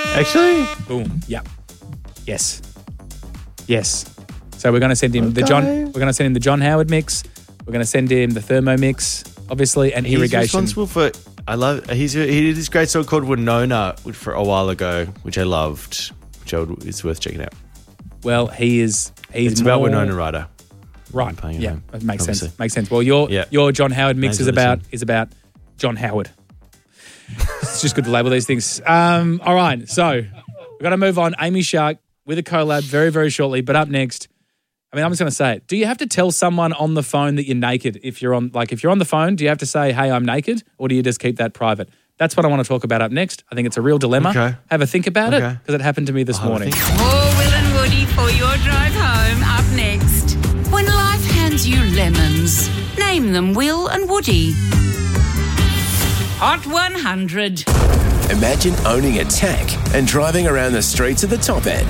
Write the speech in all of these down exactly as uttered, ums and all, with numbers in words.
Actually? Boom. Yep. Yes. Yes. So we're going to send him Okay. the John. We're going to send him the John Howard mix. We're going to send him the Thermo mix, obviously, and He's irrigation. responsible for. I love. He's he did this great song called Winona for a while ago, which I loved, which I would, it's worth checking out. Well, he is. He's It's more, about Winona Ryder. Right. playing at Yeah, home, that makes obviously. sense. Makes sense. Well, your Yeah. your John Howard mix May is as well about listen. is about John Howard. It's just good to label these things. Um, all right, so we've got to move on. Amy Shark with a collab very, very shortly. But up next, I mean, I'm just going to say it. Do you have to tell someone on the phone that you're naked if you're on, like, if you're on the phone? Do you have to say, "Hey, I'm naked," or do you just keep that private? That's what I want to talk about up next. I think it's a real dilemma. Okay. Have a think about it Okay. because it happened to me this I'll have a morning. think. More Will and Woody for your drive home. Up next. When life hands you lemons, name them Will and Woody. Hot one hundred. Imagine owning a tank and driving around the streets of the top end.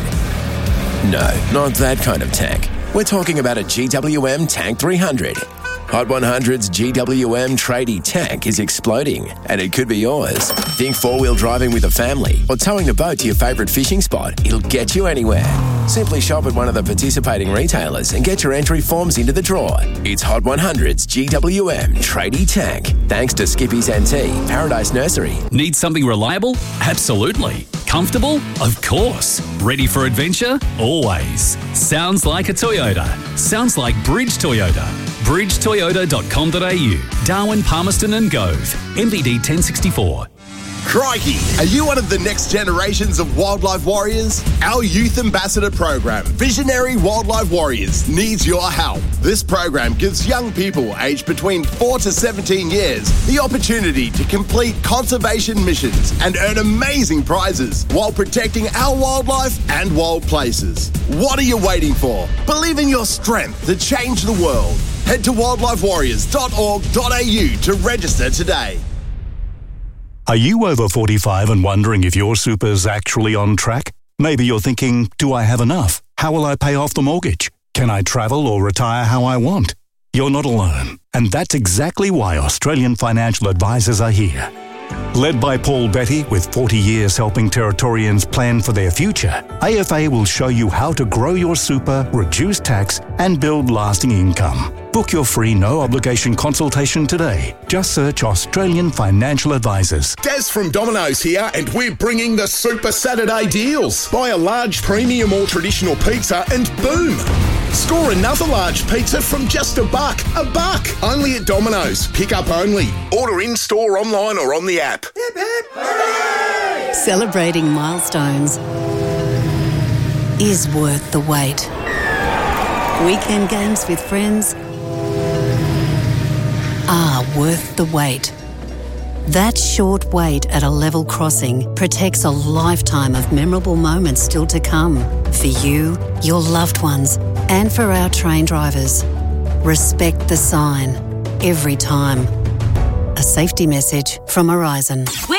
No, not that kind of tank. We're talking about a G W M Tank three hundred. Hot one hundred's G W M tradie tank is exploding, and it could be yours. Think four-wheel driving with a family or towing a boat to your favourite fishing spot. It'll get you anywhere. Simply shop at one of the participating retailers and get your entry forms into the draw. It's Hot one hundred's G W M tradie tank, thanks to Skippy's N T, Paradise Nursery. Need something reliable? Absolutely. Comfortable? Of course. Ready for adventure? Always. Sounds like a Toyota. Sounds like Bridge Toyota. bridge toyota dot com dot a u. Darwin, Palmerston and Gove. M V D ten sixty-four. Crikey! Are you one of the next generations of wildlife warriors? Our Youth Ambassador program, Visionary Wildlife Warriors, needs your help. This program gives young people aged between four to seventeen years the opportunity to complete conservation missions and earn amazing prizes while protecting our wildlife and wild places. What are you waiting for? Believe in your strength to change the world. Head to wildlife warriors dot org dot a u to register today. Are you over forty-five and wondering if your super's actually on track? Maybe you're thinking, do I have enough? How will I pay off the mortgage? Can I travel or retire how I want? You're not alone. And that's exactly why Australian Financial Advisors are here. Led by Paul Betty, with forty years helping Territorians plan for their future, A F A will show you how to grow your super, reduce tax, and build lasting income. Book your free no-obligation consultation today. Just search Australian Financial Advisors. Des from Domino's here, and we're bringing the Super Saturday deals. Buy a large premium or traditional pizza and boom! Score another large pizza from just a buck. A buck! Only at Domino's. Pick up only. Order in-store, online or on the app. Hip, hip. Hooray! Celebrating milestones is worth the wait. Weekend games with friends are worth the wait. That short wait at a level crossing protects a lifetime of memorable moments still to come for you, your loved ones, and for our train drivers. Respect the sign every time. A safety message from Horizon.